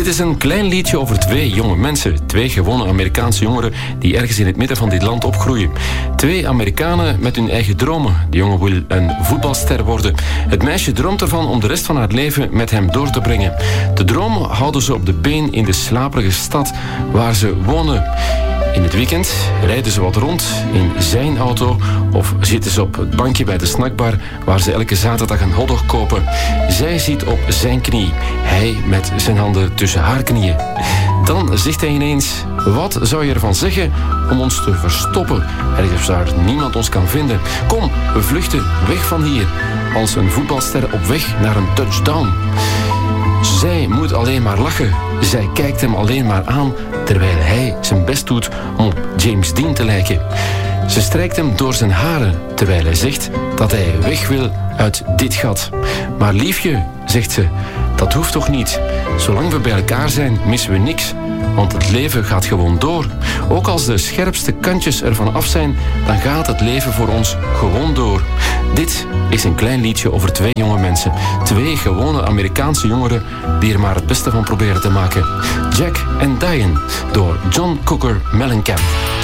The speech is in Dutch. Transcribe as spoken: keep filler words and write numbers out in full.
Dit is een klein liedje over twee jonge mensen. Twee gewone Amerikaanse jongeren die ergens in het midden van dit land opgroeien. Twee Amerikanen met hun eigen dromen. De jongen wil een voetbalster worden. Het meisje droomt ervan om de rest van haar leven met hem door te brengen. De droom houden ze op de been in de slaperige stad waar ze wonen. In het weekend rijden ze wat rond in zijn auto of zitten ze op het bankje bij de snackbar waar ze elke zaterdag een hotdog kopen. Zij zit op zijn knie, hij met zijn handen tussen haar knieën. Dan zegt hij ineens: wat zou je ervan zeggen om ons te verstoppen, ergens waar niemand ons kan vinden? Kom, we vluchten weg van hier, als een voetbalster op weg naar een touchdown. Zij moet alleen maar lachen. Zij kijkt hem alleen maar aan, terwijl hij zijn best doet om op James Dean te lijken. Ze strijkt hem door zijn haren, terwijl hij zegt dat hij weg wil uit dit gat. Maar liefje, zegt ze, dat hoeft toch niet? Zolang we bij elkaar zijn, missen we niks. Want het leven gaat gewoon door. Ook als de scherpste kantjes ervan af zijn, dan gaat het leven voor ons gewoon door. Dit is een klein liedje over twee jonge mensen. Twee gewone Amerikaanse jongeren die er maar het beste van proberen te maken. Jack en Diane, door John Cougar Mellencamp.